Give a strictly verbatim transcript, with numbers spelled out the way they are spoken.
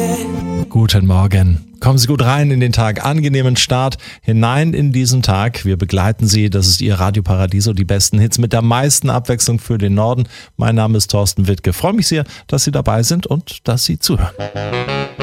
Guten Morgen. Kommen Sie gut rein in den Tag, angenehmen Start hinein in diesen Tag. Wir begleiten Sie, das ist Ihr Radio Paradiso, die besten Hits mit der meisten Abwechslung für den Norden. Mein Name ist Thorsten Wittke. Ich freue mich sehr, dass Sie dabei sind und dass Sie zuhören.